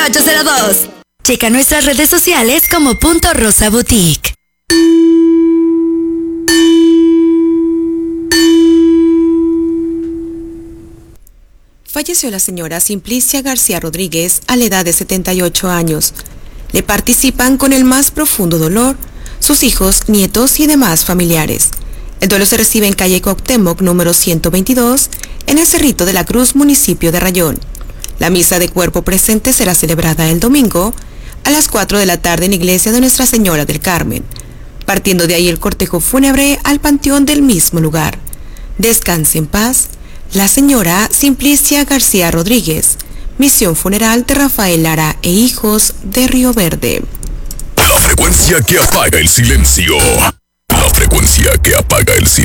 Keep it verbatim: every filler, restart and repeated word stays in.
ocho cero dos. Checa nuestras redes sociales como Punto Rosa Boutique. Falleció la señora Simplicia García Rodríguez a la edad de setenta y ocho años. Le participan con el más profundo dolor sus hijos, nietos y demás familiares. El duelo se recibe en calle Cuauhtémoc número ciento veintidós, en el Cerrito de la Cruz, municipio de Rayón. La misa de cuerpo presente será celebrada el domingo a las cuatro de la tarde en la iglesia de Nuestra Señora del Carmen. Partiendo de ahí el cortejo fúnebre al panteón del mismo lugar. Descanse en paz la señora Simplicia García Rodríguez. Misión funeral de Rafael Lara e Hijos de Río Verde. La frecuencia que apaga el silencio. La frecuencia que apaga el silencio.